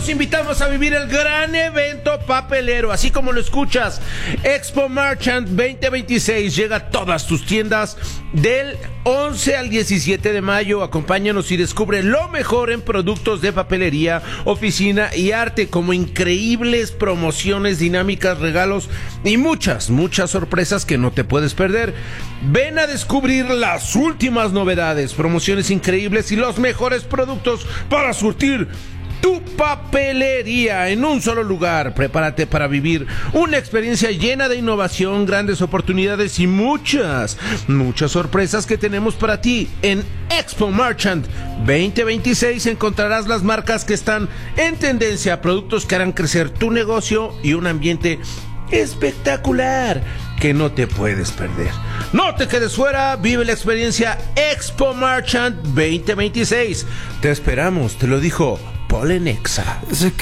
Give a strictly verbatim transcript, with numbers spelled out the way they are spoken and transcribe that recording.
Los invitamos a vivir el gran evento papelero, así como lo escuchas. Expo Marchand veinte veintiséis llega a todas tus tiendas del once al diecisiete de mayo. Acompáñanos y descubre lo mejor en productos de papelería, oficina y arte, como increíbles promociones, dinámicas, regalos y muchas, muchas sorpresas que no te puedes perder. Ven a descubrir las últimas novedades, promociones increíbles y los mejores productos para surtir tu papelería en un solo lugar. Prepárate para vivir una experiencia llena de innovación, grandes oportunidades y muchas, muchas sorpresas que tenemos para ti. En Expo Marchand veinte veintiséis encontrarás las marcas que están en tendencia, productos que harán crecer tu negocio y un ambiente espectacular que no te puedes perder. No te quedes fuera, vive la experiencia Expo Marchand veinte veintiséis. Te esperamos, te lo dijo Polenexa.